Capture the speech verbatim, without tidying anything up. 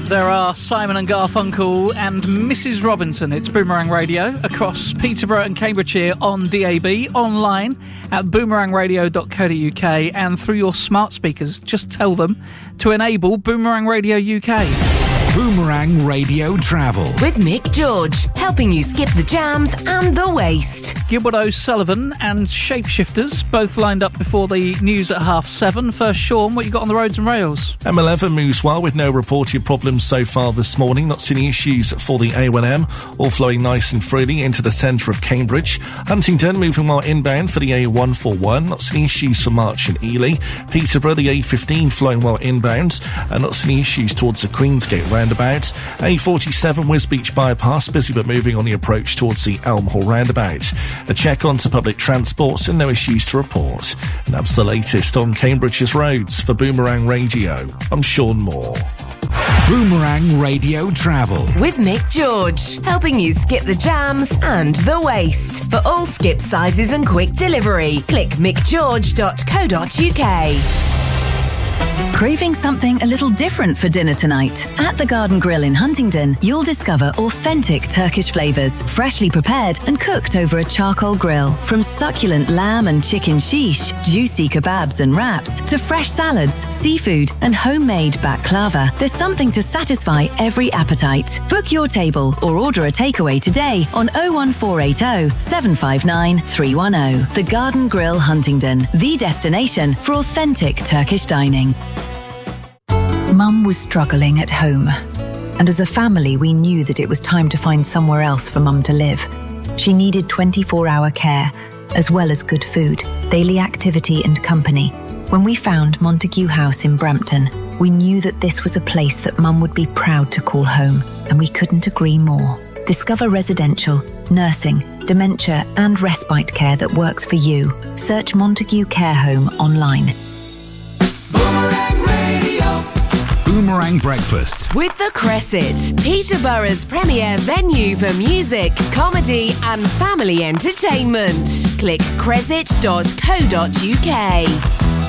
There are Simon and Garfunkel and Missus Robinson. It's Boomerang Radio across Peterborough and Cambridgeshire on D A B, online at boomerang radio dot co dot U K, and through your smart speakers. Just tell them to enable Boomerang Radio U K. Boomerang Radio Travel with Mick George, helping you skip the jams and the waste. Gilbert O'Sullivan and Shapeshifters both lined up before the news at half seven. First, Sean, what you got on the roads and rails? M eleven moves well with no reported problems so far this morning. Not seeing issues for the A one M, all flowing nice and freely into the centre of Cambridge. Huntingdon moving well inbound for the A one forty-one. Not seeing issues for March and Ely. Peterborough, the A fifteen flowing well inbound, and not seeing issues towards the Queensgate roundabout. A forty-seven Wisbeach bypass busy but moving on the approach towards the Elm Hall roundabout. A check onto public transport and no issues to report. And that's the latest on Cambridge's roads. For Boomerang Radio, I'm Sean Moore. Boomerang Radio Travel with Mick George, helping you skip the jams and the waste. For all skip sizes and quick delivery, click mick george dot co dot U K. Craving something a little different for dinner tonight? At the Garden Grill in Huntingdon, you'll discover authentic Turkish flavours, freshly prepared and cooked over a charcoal grill. From succulent lamb and chicken shish, juicy kebabs and wraps, to fresh salads, seafood and homemade baklava, there's something to satisfy every appetite. Book your table or order a takeaway today on oh one four eight oh, seven five nine, three one oh. The Garden Grill Huntingdon, the destination for authentic Turkish dining. Mum was struggling at home, and as a family we knew that it was time to find somewhere else for Mum to live. She needed twenty-four hour care, as well as good food, daily activity and company. When we found Montague House in Brampton, we knew that this was a place that Mum would be proud to call home, and we couldn't agree more. Discover residential, nursing, dementia and respite care that works for you. Search Montague Care Home online. Boomerang Breakfast with The Cresset, Peterborough's premier venue for music, comedy and family entertainment. Click cresset dot co dot U K.